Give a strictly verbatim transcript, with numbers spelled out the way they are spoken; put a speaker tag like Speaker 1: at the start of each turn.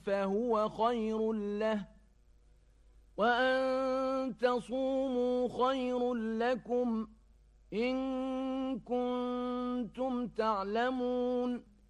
Speaker 1: فهو خير له، وأن تصوموا خير لكم إن كنتم تعلمون.